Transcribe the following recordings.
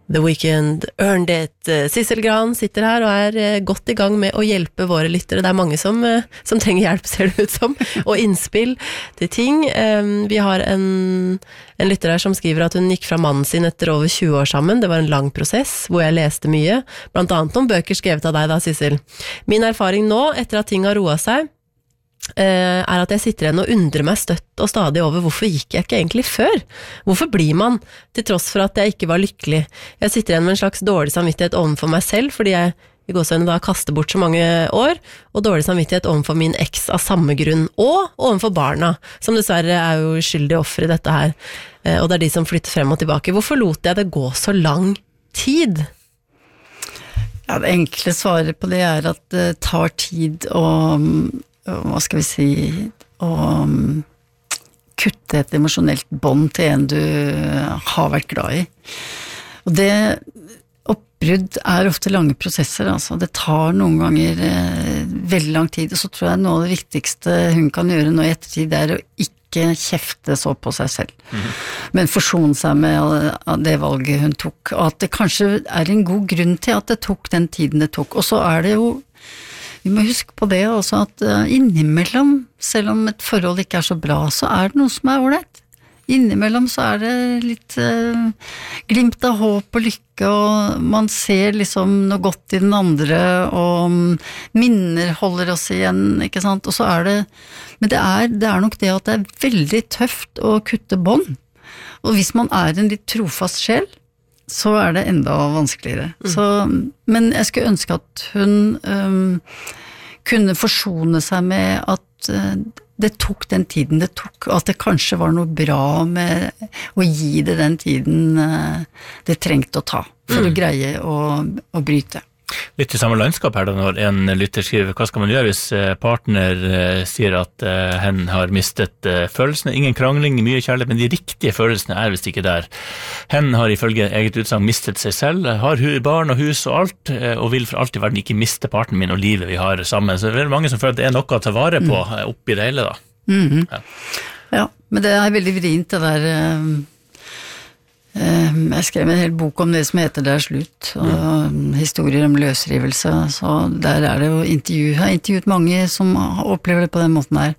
The Weeknd earned it. Sissel Gran sitter her og godt I gang med å hjelpe våre lyttere. Det mange som trenger hjelp, ser det ut som, og innspill til ting. Vi har en lytter her som skriver at hun gikk fra mannen sin etter over 20 år sammen. Det var en lang prosess, hvor jeg leste mye, blant annet om bøker skrevet av deg da, Sissel. Min erfaring nå, etter at ting har roet seg, at jeg sitter igjen og undrer meg støtt og stadig over hvorfor gikk jeg ikke egentlig før? Hvorfor blir man, til tross for at jeg ikke var lykkelig? Jeg sitter igjen med en slags dårlig samvittighet overfor meg selv, fordi jeg I gåsøgne da kaster bort så mange år, og dårlig samvittighet overfor min eks av samme grunn, og overfor barna, som dessverre jo skyldige offer I dette her, og det de som flytter frem og tilbake. Hvorfor lot jeg det gå så lang tid? Ja, det enkle svaret på det at det tar tid å hva skal vi si, å kutte et emosjonelt bånd til en du har vært glad I. Og det oppbrudd ofte lange prosesser, altså. Det tar noen ganger veldig lang tid, og så tror jeg noe av det viktigste hun kan gjøre nå I ettertid å ikke kjefte så på seg selv, men forsone seg med det valget hun tok, og at det kanskje en god grunn til at det tok den tiden det tok. Og så det jo vi må huske på det også, at innimellom, selv om et forhold ikke så bra, så det noe som ordentlig. Innimellom så det litt glimt av håp og lykke, og man ser liksom noe godt I den andre, og minner holder oss igjen, ikke sant? Og så det, men det nok det at det veldig tøft å kutte bånd. Og hvis man en litt trofast sjel, så det enda vanskeligere. Så, men jeg skulle ønske at hun kunne forsone seg med at det tok den tiden det tok, og at det kanskje var noe bra med å gi det den tiden det trengte å ta, for å greie å bryte. Litt I samme landskap her da, når en lytter skriver, hva skal man gjøre hvis partner sier at hen har mistet følelsene? Ingen krangling, mye kjærlighet, men de riktige følelsene visst ikke der. Hen har ifølge eget utsagn mistet seg selv, har barn og hus og alt, og vil for alltid verden ikke miste partneren min og livet vi har sammen. Så det mange som føler at det noe å ta vare på oppi det hele da. Ja, men det veldig vrient det der. Jeg skrev en hel bok om det som heter Det slutt, og historier om løsrivelse, så der det jo intervju. Jeg har intervjuet mange som opplever det på den måten her.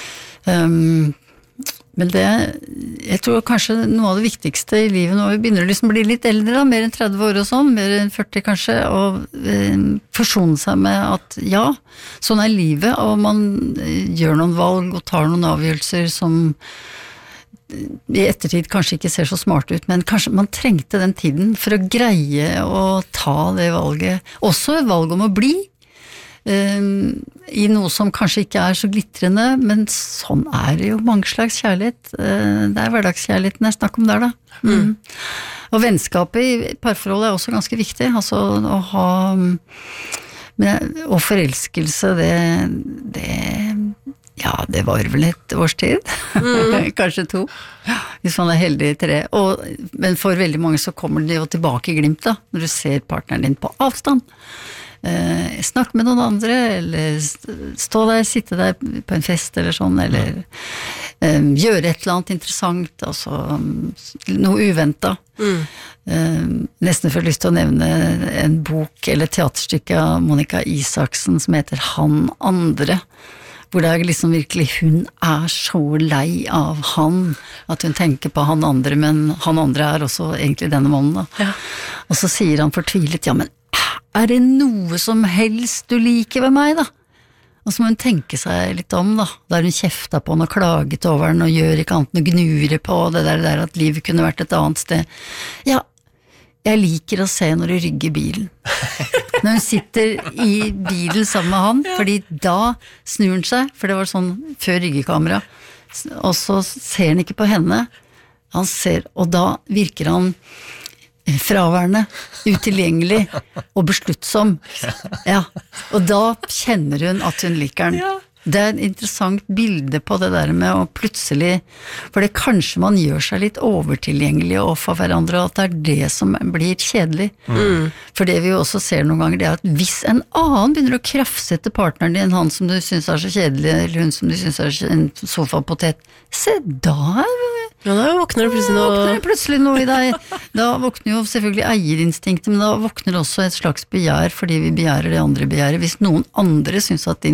Men jeg tror kanskje noe av det viktigste I livet når vi begynner å liksom bli litt eldre, da, mer enn 30 år og sånn, mer enn 40 kanskje, og forsone seg med at ja, sånn livet, og man gjør noen valg og tar noen avgjørelser som I ettertid kanskje ikke ser så smart ut, men kanskje man trengte den tiden for å greie å ta det valget. Også et valg om å bli I noe som kanskje ikke så glitrende, men sånn det jo mange slags kjærlighet. Det hverdagskjærligheten jeg snakker om der da. Og vennskapet I parforholdet også ganske viktig, altså å ha og forelskelse, ja, det var vel et års tid. Kanskje 2. Hvis man heldig I 3. Men for veldig mange så kommer det jo tilbake I glimt da, når du ser partneren din på avstand. Snakk med noen andre, eller stå der, sitte der på en fest eller sånn, eller gjøre et eller annet interessant, altså noe uventet. Nesten får lyst til å nevne en bok eller teaterstykke av Monica Isaksen som heter Han andre, hvor det liksom virkelig hun så lei av han, at hun tenker på han andre, men han andre også egentlig denne mannen da. Ja. Og så sier han fortvilet, ja, men det noe som helst du liker ved meg da? Og så må hun tenke seg litt om da, der hun kjeftet på han og klaget over han og gjør ikke annet enn å gnure på det der at livet kunne vært et annet sted. Ja, jeg liker å se når du rygger bilen. Når hun sitter I bilen sammen med han, fordi da snur han seg, for det var sånn før ryggekamera, og så ser han ikke på henne, han ser, og da virker han fraværende, utilgjengelig og besluttsom. Ja, og da kjenner hun at hun liker han. Det et interessant bilde på det der med å plutselig, for det kanskje man gjør seg litt overtilgjengelig overfor hverandre, og at det det som blir kjedelig. For det vi jo også ser noen ganger, det at hvis en annen begynner å krafse etter partneren din, han som du synes så kjedelig, eller hun som du synes en sofapotet, se da Ja, da våkner det plutselig noe i deg. Da våkner jo selvfølgelig eierinstinktet, men da våkner også et slags begjær, fordi vi begjærer det andre begjæret. Hvis noen andre synes at din